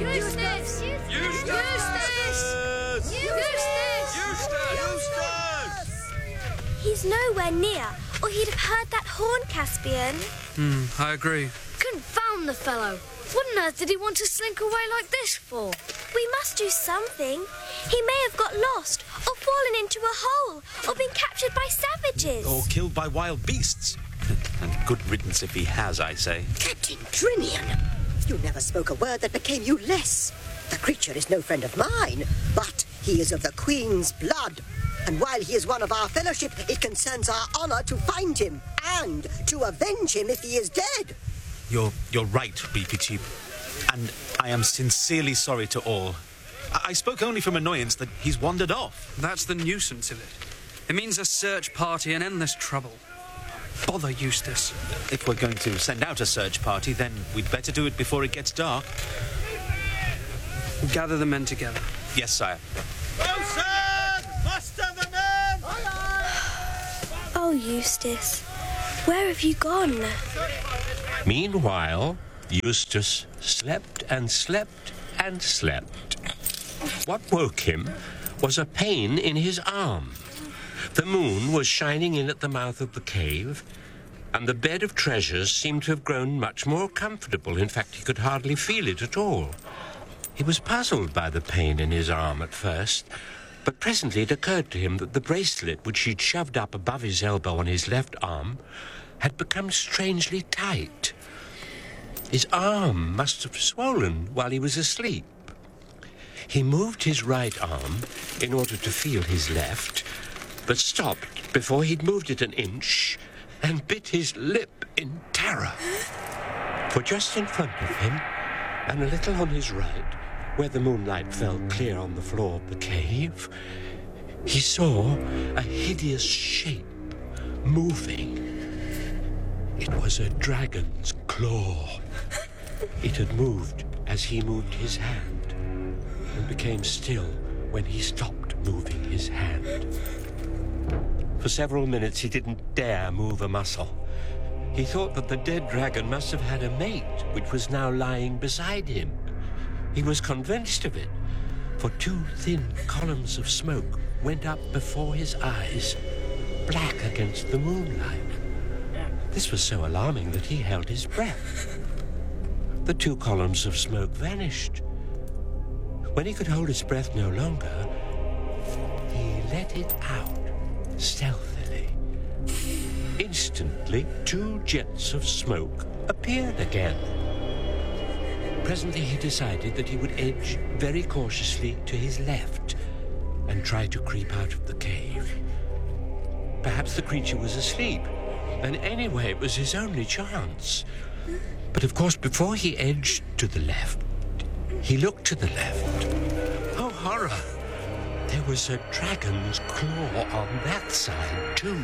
Eustace! Eustace! Eustace! He's nowhere near, or he'd have heard that horn, Caspian. I agree. Confound the fellow. What on earth did he want to slink away like this for? We must do something. He may have got lost, or fallen into a hole, or been captured by savages. Or killed by wild beasts. And good riddance if he has, I say. Captain Trinian, you never spoke a word that became you less. The creature is no friend of mine, but he is of the Queen's blood. And while he is one of our fellowship, it concerns our honor to find him and to avenge him if he is dead. You're right, Beefy Cheap. And I am sincerely sorry to all. I spoke only from annoyance that he's wandered off. That's the nuisance of it. It means a search party and endless trouble. Bother Eustace. If we're going to send out a search party, then we'd better do it before it gets dark. Gather the men together. Yes, sire. Bosun! Muster the men! Oh, Eustace, where have you gone? Meanwhile, Eustace slept and slept and slept. What woke him was a pain in his arm. The moon was shining in at the mouth of the cave, and the bed of treasures seemed to have grown much more comfortable. In fact, he could hardly feel it at all. He was puzzled by the pain in his arm at first, but presently it occurred to him that the bracelet which he'd shoved up above his elbow on his left arm had become strangely tight. His arm must have swollen while he was asleep. He moved his right arm in order to feel his left, but stopped before he'd moved it an inch and bit his lip in terror. For just in front of him, and a little on his right, where the moonlight fell clear on the floor of the cave, he saw a hideous shape moving. It was a dragon's claw. It had moved as he moved his hand, and became still when he stopped moving his hand. For several minutes he didn't dare move a muscle. He thought that the dead dragon must have had a mate, which was now lying beside him. He was convinced of it, for two thin columns of smoke went up before his eyes, black against the moonlight. This was so alarming that he held his breath. The two columns of smoke vanished. When he could hold his breath no longer, he let it out stealthily. Instantly, two jets of smoke appeared again. Presently, he decided that he would edge very cautiously to his left and try to creep out of the cave. Perhaps the creature was asleep, and anyway, it was his only chance. But of course, before he edged to the left, he looked to the left. Oh, horror! There was a dragon's claw on that side, too.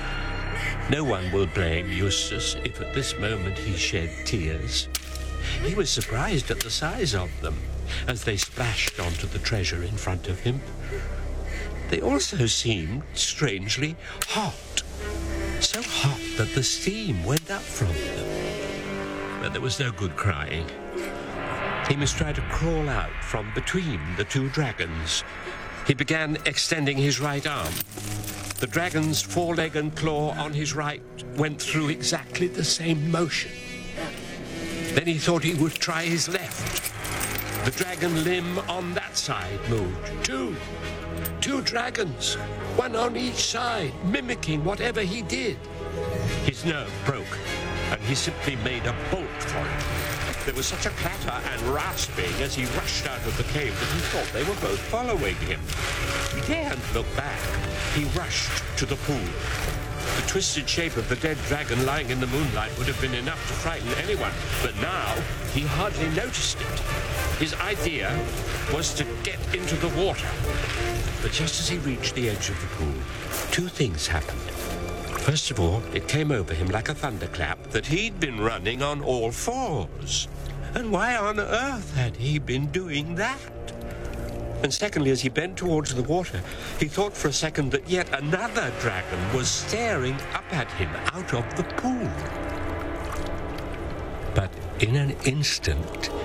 No one will blame Eustace if at this moment he shed tears. He was surprised at the size of them as they splashed onto the treasure in front of him. They also seemed strangely hot. So hot that the steam went up from them. But there was no good crying. He must try to crawl out from between the two dragons. He began extending his right arm. The dragon's foreleg and claw on his right went through exactly the same motion. Then he thought he would try his left. The dragon limb on that side moved. Two dragons, one on each side, mimicking whatever he did. His nerve broke, and he simply made a bolt for it. There was such a clatter and rasping as he rushed out of the cave that he thought they were both following him. He daren't look back. He rushed to the pool. The twisted shape of the dead dragon lying in the moonlight would have been enough to frighten anyone, but now he hardly noticed it. His idea was to get into the water. But just as he reached the edge of the pool, two things happened. First of all, it came over him like a thunderclap that he'd been running on all fours. And why on earth had he been doing that? And secondly, as he bent towards the water, he thought for a second that yet another dragon was staring up at him out of the pool. But in an instant,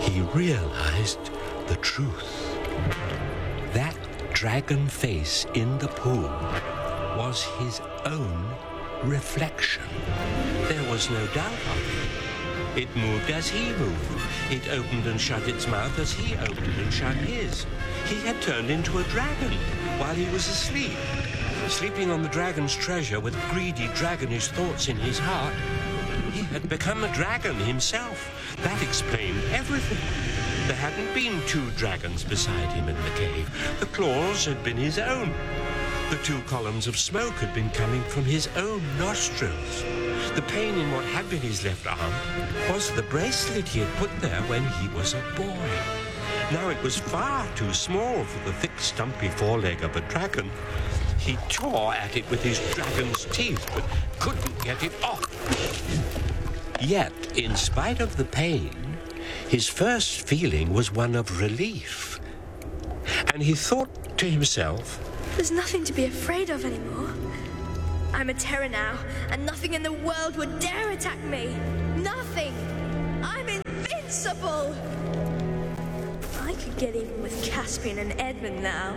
he realized the truth. That dragon face in the pool was his own reflection. There was no doubt of it. It moved as he moved. It opened and shut its mouth as he opened and shut his. He had turned into a dragon while he was asleep. Sleeping on the dragon's treasure with greedy, dragonish thoughts in his heart, he had become a dragon himself. That explained everything. There hadn't been two dragons beside him in the cave. The claws had been his own. The two columns of smoke had been coming from his own nostrils. The pain in what had been his left arm was the bracelet he had put there when he was a boy. Now it was far too small for the thick, stumpy foreleg of a dragon. He tore at it with his dragon's teeth, but couldn't get it off. Yet, in spite of the pain, his first feeling was one of relief. And he thought to himself, There's nothing to be afraid of anymore. I'm a terror now, and nothing in the world would dare attack me. Nothing! I'm invincible! I could get even with Caspian and Edmund now.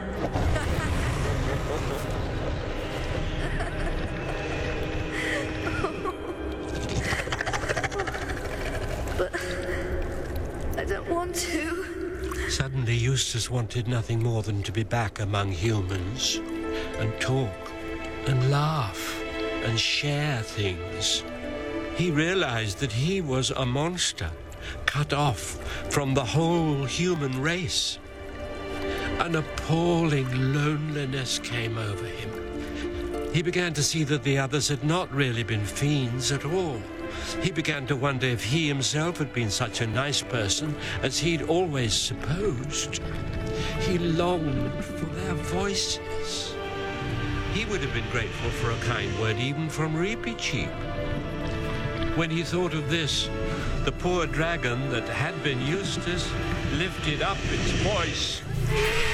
But I don't want to. Suddenly Eustace wanted nothing more than to be back among humans and talk and laugh and share things. He realized that he was a monster, cut off from the whole human race. An appalling loneliness came over him. He began to see that the others had not really been fiends at all. He began to wonder if he himself had been such a nice person as he'd always supposed. He longed for their voices. He would have been grateful for a kind word even from Reepicheep. When he thought of this, the poor dragon that had been Eustace lifted up its voice.